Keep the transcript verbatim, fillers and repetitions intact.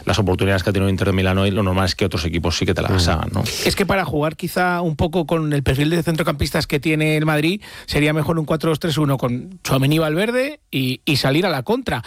las oportunidades que ha tenido el Inter de Milán hoy, lo normal es que otros equipos sí que te las hagan, ¿no? Es que para jugar quizá un poco con el perfil de centrocampistas que tiene el Madrid, sería mejor un cuatro dos tres uno con Tchouaméni, Valverde y, y salir a la contra.